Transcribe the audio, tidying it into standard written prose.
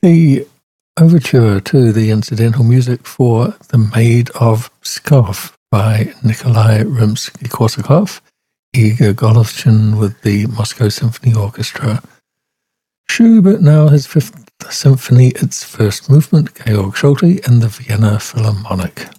The overture to the incidental music for The Maid of Pskov by Nikolai Rimsky-Korsakov, Igor Golovchin with the Moscow Symphony Orchestra. Schubert now his Fifth Symphony, its first movement, Georg Solti and the Vienna Philharmonic.